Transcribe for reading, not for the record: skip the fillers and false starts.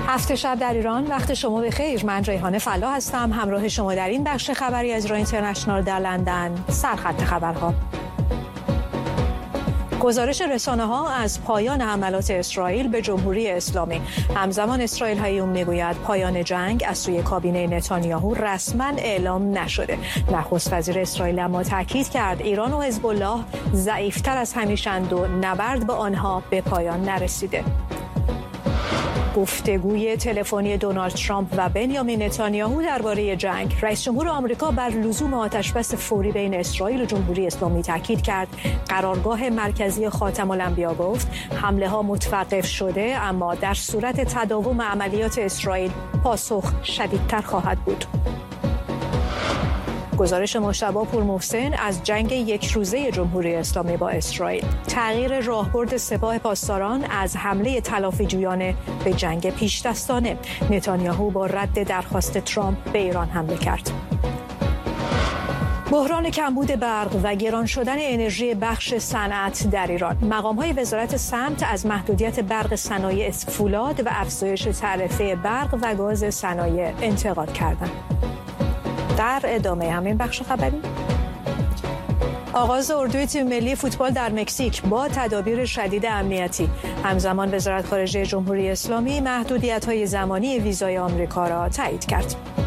هفت شب در ایران، وقت شما بخیر. من ریحانه فلاح هستم، همراه شما در این بخش خبری از ایران اینترنشنال در لندن. سرخط خبرها. گزارش رسانه‌ها از پایان حملات اسرائیل به جمهوری اسلامی. همزمان اسرائیل هایون میگوید پایان جنگ از سوی کابینه نتانیاهو رسما اعلام نشده. نخست وزیر اسرائیل اما تاکید کرد ایران و حزب الله ضعیف‌تر از همیشند و نبرد با آنها به پایان نرسیده. گفتگوی تلفنی دونالد ترامپ و بنیامین نتانیاهو درباره جنگ. رئیس جمهور آمریکا بر لزوم آتشبس فوری بین اسرائیل و جمهوری اسلامی تاکید کرد. قرارگاه مرکزی خاتم الانبیا گفت حمله ها متوقف شده، اما در صورت تداوم عملیات اسرائیل پاسخ شدیدتر خواهد بود. گزارش مجتبی پورمحسن از جنگ یک روزه جمهوری اسلامی با اسرائیل. تغییر راهبرد سپاه پاسداران از حمله تلافیجویانه به جنگ پیشدستانه. نتانیاهو با رد درخواست ترامپ به ایران حمله کرد. بحران کمبود برق و گران شدن انرژی بخش صنعت در ایران. مقام‌های وزارت سمت از محدودیت برق صنایع فولاد و افزایش تعرفه برق و گاز صنایع انتقاد کردند. در ادامه همین بخش خبری، آغاز اردوی تیم ملی فوتبال در مکزیک با تدابیر شدید امنیتی. همزمان وزارت خارجه جمهوری اسلامی محدودیت‌های زمانی ویزای آمریکا را تایید کرد.